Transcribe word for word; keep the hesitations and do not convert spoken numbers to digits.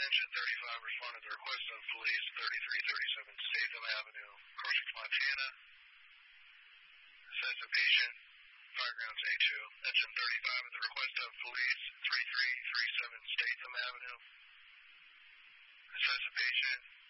Engine thirty-five responded to the request of police thirty-three thirty-seven Statham Avenue, Crossings, Montana. Says the patient, firegrounds A two. Engine thirty-five at the request of police thirty-three thirty-seven Statham Avenue. Says the patient,